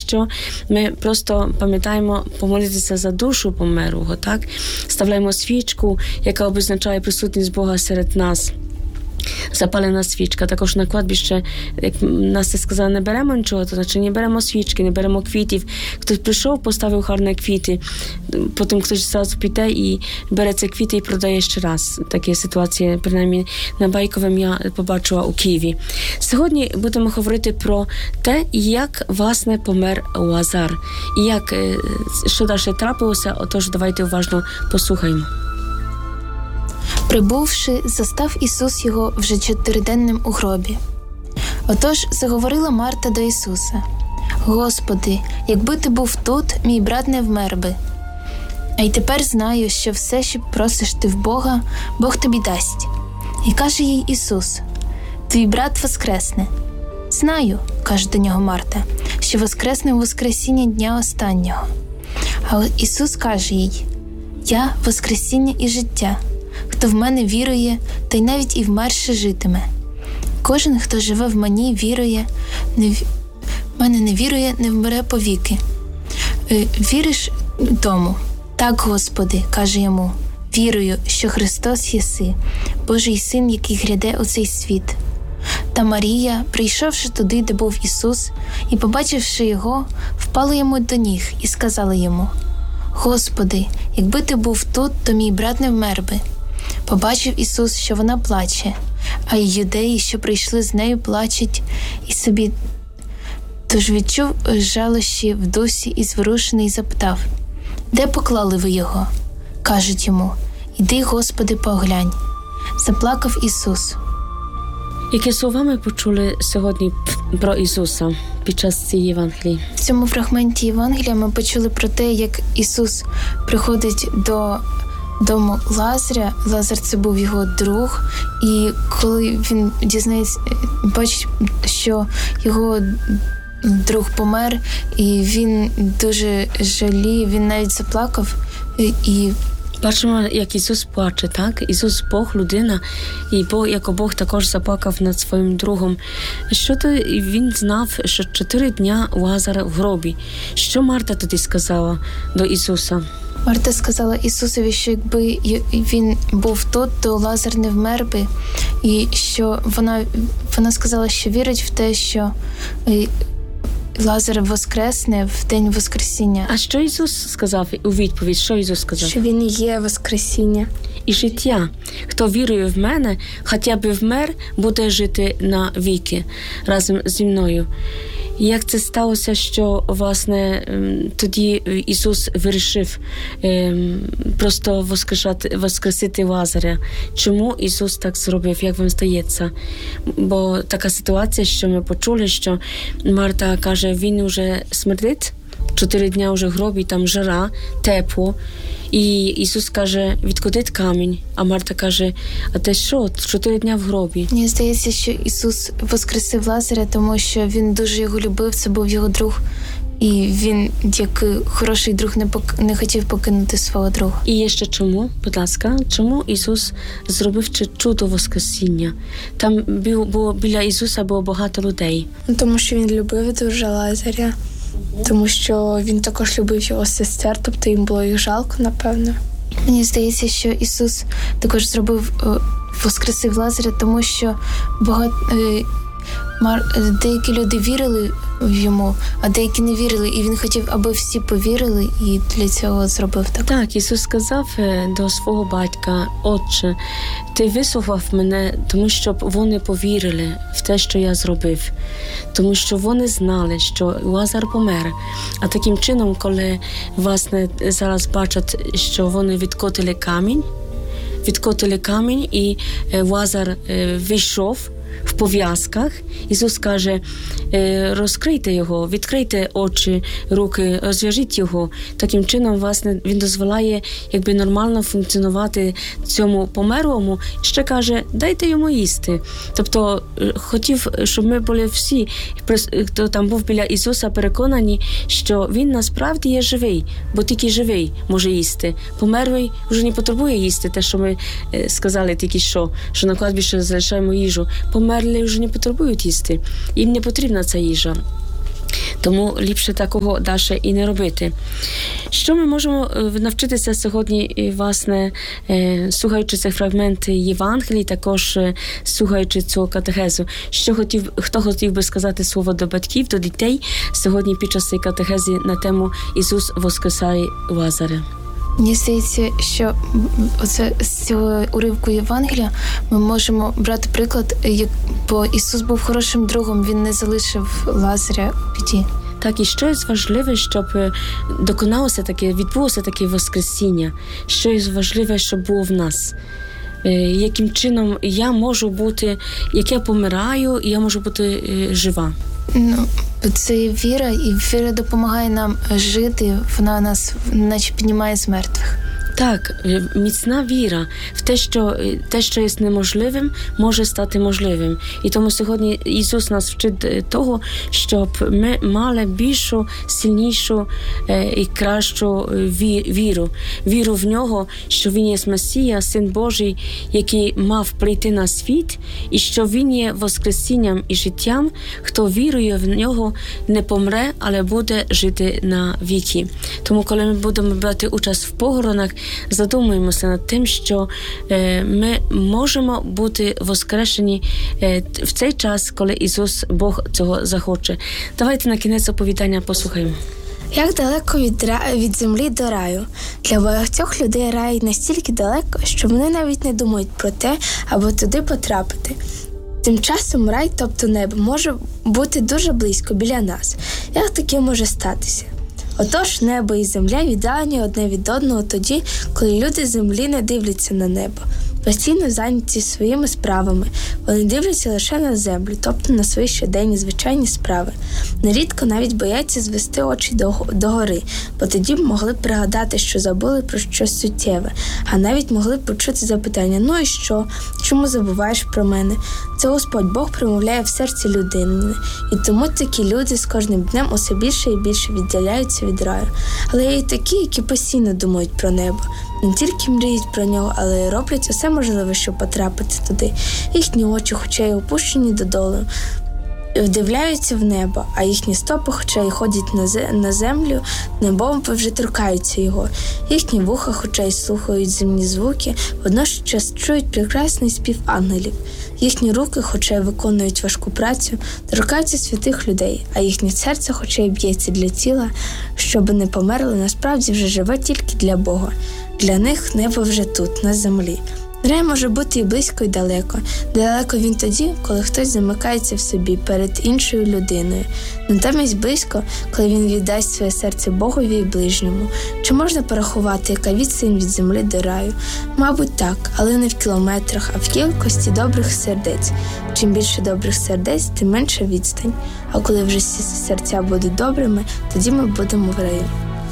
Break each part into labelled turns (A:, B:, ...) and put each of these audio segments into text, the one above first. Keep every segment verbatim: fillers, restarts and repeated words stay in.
A: що ми просто пам'ятаємо помолитися за душу померлого, так? Ставляємо свічку, яка обозначає присутність Бога серед нас. Запалена свічка. Також на кладбище, як Настя сказала, не беремо нічого, то значить не беремо свічки, не беремо квітів. Хтось прийшов, поставив гарні квіти, потім хтось зразу піде і бере ці квіти і продає ще раз. Такі ситуації, принаймні, на Байковому я побачила у Києві. Сьогодні будемо говорити про те, як, власне, помер Лазар. І як, що далі трапилося, отож давайте уважно послухаємо.
B: Прибувши, застав Ісус його вже чотириденним у гробі. Отож заговорила Марта до Ісуса: «Господи, якби ти був тут, мій брат не вмер би. А й тепер знаю, що все, що просиш ти в Бога, Бог тобі дасть». І каже їй Ісус: «Твій брат воскресне». «Знаю», – каже до нього Марта, «що воскресне у воскресіння дня останнього». А Ісус каже їй: «Я – воскресіння і життя. Хто в мене вірує, той навіть і вмерше житиме. Кожен, хто живе в мені, вірує, не в мене не вірує, не вмре повіки. Е, віриш тому?» «Так, Господи», – каже йому, «вірую, що Христос єси, Божий Син, який гряде у цей світ». Та Марія, прийшовши туди, де був Ісус, і побачивши його, впала йому до ніг і сказала йому: «Господи, якби ти був тут, то мій брат не вмер би». Побачив Ісус, що вона плаче, а й юдеї, що прийшли з нею, плачуть і собі. Тож відчув жалощі в дусі і зворушений запитав: «Де поклали ви його?» Кажуть йому: «Іди, Господи, поглянь». Заплакав Ісус.
A: Які слова ми почули сьогодні про Ісуса під час цієї Євангелії?
B: В цьому фрагменті Євангелія ми почули про те, як Ісус приходить до дому Лазаря. Лазар – це був його друг, і коли він дізнається, бачить, що його друг помер, і він дуже жаліє, він навіть заплакав, і
A: бачимо, як Ісус плаче, так? Ісус – Бог, людина, і Бог, як Бог також заплакав над своїм другом. Що то він знав, що чотири дня Лазара в гробі. Що Марта тоді сказала до Ісуса?
B: Марта сказала Ісусові, що якби він був тут, то Лазар не вмер би, і що вона, вона сказала, що вірить в те, що Лазар воскресне в день Воскресіння.
A: А що Ісус сказав у відповідь? Що Ісус сказав?
B: Що Він є Воскресіння.
A: І життя. Хто вірує в мене, хоча б вмер, буде жити на віки разом зі мною. Як це сталося, що, власне, тоді Ісус вирішив просто воскресити Лазаря? Чому Ісус так зробив, як вам здається? Бо така ситуація, що ми почули, що Марта каже, він уже смердить, чотири дня вже в гробі, там жара, тепло. І Ісус каже, відкотить камінь, а Марта каже, а те що, чотири дня в гробі?
B: Мені здається, що Ісус воскресив Лазаря, тому що Він дуже його любив, це був його друг, і Він, як хороший друг, не, пок... не хотів покинути свого друга.
A: І є ще чому, будь ласка, чому Ісус зробив чудо Воскресіння? Там було, біля Ісуса було багато людей.
C: Тому що Він любив дуже Лазаря. Тому що він також любив його сестер, тобто їм було їх жалко, напевно.
B: Мені здається, що Ісус також зробив, воскресив Лазаря, тому що багато, деякі люди вірили в йому, а деякі не вірили, і він хотів, аби всі повірили, і для цього зробив так.
A: Так, Ісус сказав до свого батька: «Отче, ти вислухав мене, тому що вони повірили в те, що я зробив». Тому що вони знали, що Лазар помер. А таким чином, коли, власне, зараз бачать, що вони відкотили камінь, відкотили камінь, і Лазар вийшов в пов'язках, Ісус каже, розкрийте його, відкрийте очі, руки, розв'яжіть його. Таким чином, власне, він дозволяє якби нормально функціонувати цьому померлому, ще каже, дайте йому їсти. Тобто, хотів, щоб ми були всі, хто там був біля Ісуса, переконані, що він насправді є живий, бо тільки живий може їсти. Померлий вже не потребує їсти, те, що ми сказали тільки що, що на кладбище залишаємо їжу. Померлі вже не потребують їсти. Їм не потрібна ця їжа. Тому ліпше такого далі і не робити. Що ми можемо навчитися сьогодні, власне, слухаючи цей фрагмент Євангелії, також слухаючи цього катехезу? Що хотів, хто хотів би сказати слово до батьків, до дітей сьогодні під час цієї катехези на тему «Ісус воскресає Лазаря»?
B: Мені здається, що оце з цього уривку Євангелія ми можемо брати приклад, як, бо Ісус був хорошим другом, Він не залишив Лазаря в біді.
A: Так, і що є важливе, щоб доконалося таке, відбулося таке воскресіння, що є важливе, щоб було в нас. Яким чином я можу бути, як я помираю, і я можу бути жива.
B: Ну, це віра, і віра допомагає нам жити, вона нас наче піднімає з мертвих.
A: Так, міцна віра в те, що те, що є неможливим, може стати можливим. І тому сьогодні Ісус нас вчить того, щоб ми мали більшу, сильнішу і кращу віру. Віру в Нього, що Він є Месія, Син Божий, який мав прийти на світ, і що Він є воскресінням і життям. Хто вірує в Нього, не помре, але буде жити на віки. Тому, коли ми будемо брати участь в похоронах, задумуємося над тим, що е, ми можемо бути воскрешені е, в цей час, коли Ісус, Бог, цього захоче. Давайте на кінець оповідання послухаємо.
C: Як далеко від, ра... від землі до раю? Для багатьох людей рай настільки далеко, що вони навіть не думають про те, аби туди потрапити. Тим часом рай, тобто небо, може бути дуже близько біля нас. Як таке може статися? Отож, небо і земля віддалені одне від одного тоді, коли люди з землі не дивляться на небо. Постійно зайняті своїми справами. Вони дивляться лише на землю, тобто на свої щоденні звичайні справи. Нерідко навіть бояться звести очі догори, бо тоді б могли б пригадати, що забули про щось суттєве, а навіть могли б почути запитання: «Ну і що? Чому забуваєш про мене?» Це Господь Бог промовляє в серці людини, і тому такі люди з кожним днем усе більше і більше відділяються від раю. Але є й такі, які постійно думають про небо. Не тільки мріють про нього, але й роблять усе можливе, щоб потрапити туди. Їхні очі, хоча й опущені додолу, вдивляються в небо, а їхні стопи, хоча й ходять на землю, небом вже торкаються його. Їхні вуха, хоча й слухають земні звуки, водночас чують прекрасний спів ангелів. Їхні руки, хоча й виконують важку працю, торкаються святих людей, а їхнє серце, хоча й б'ється для тіла, щоб не померли, насправді вже живе тільки для Бога. Для них небо вже тут, на землі. Рай може бути і близько, і далеко. Далеко він тоді, коли хтось замикається в собі перед іншою людиною. Натомість близько, коли він віддасть своє серце Богові і ближньому. Чи можна порахувати, яка відстань від землі до раю? Мабуть, так, але не в кілометрах, а в кількості добрих сердець. Чим більше добрих сердець, тим менша відстань. А коли вже всі серця будуть добрими, тоді ми будемо в раю.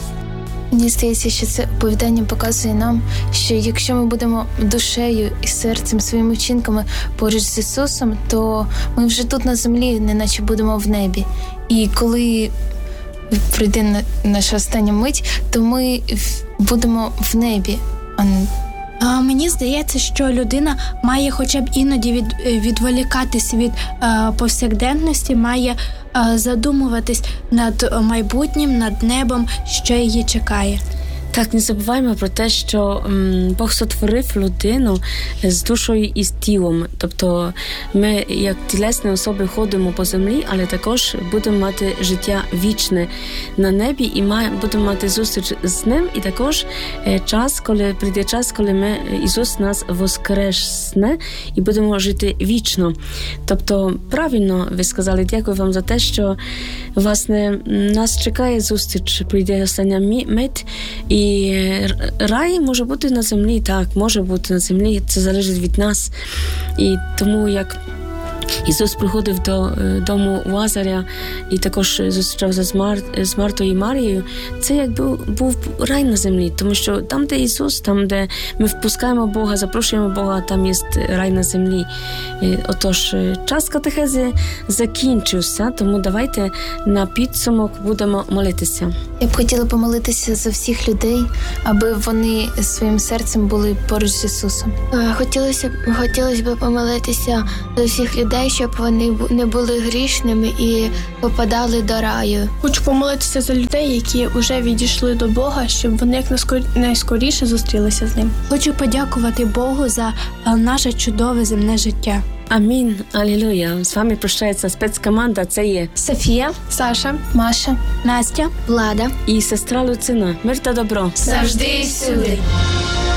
B: Мені здається, що це оповідання показує нам, що якщо ми будемо душею і серцем, своїми вчинками поруч з Ісусом, то ми вже тут на землі, неначе будемо в небі. І коли прийде наша остання мить, то ми будемо в небі.
D: А мені здається, що людина має хоча б іноді від, відволікатись від е, повсякденності, має е, задумуватись над майбутнім, над небом, що її чекає.
A: Так, не забуваємо про те, що м, Бог сотворив людину з душою і з тілом. Тобто ми, як тілесні особи, ходимо по землі, але також будемо мати життя вічне на небі і має, будемо мати зустріч з ним. І також е, час, коли прийде час, коли ми, Ісус нас воскресне і будемо жити вічно. Тобто, правильно ви сказали, дякую вам за те, що, власне, нас чекає зустріч, прийде остання мить. І рай може бути на землі, так, може бути на землі, це залежить від нас. І тому, як Ісус приходив до дому Лазаря і також зустрічався з, Мар... з Мартою і Марією, це як був, був рай на землі, тому що там, де Ісус, там, де ми впускаємо Бога, запрошуємо Бога, там є рай на землі. Отож, час катехези закінчився, тому давайте на підсумок будемо молитися.
B: Я б хотіла помолитися за всіх людей, аби вони своїм серцем були поруч з Ісусом.
E: Хотілося б, хотілося б помолитися за всіх людей,
C: людей, щоб вони бу- не були грішними і попадали до раю.
E: Хочу помолитися за людей, які вже відійшли до Бога, щоб вони як наскор- найскоріше зустрілися з ним.
D: Хочу подякувати Богу за е, наше чудове земне життя.
A: Амінь. Алілуя. З вами прощається спецкоманда. Це є
C: Софія,
E: Саша,
B: Маша.
D: Настя.
C: Влада.
A: і сестра Люцина. Мир та добро.
C: Завжди і всюди.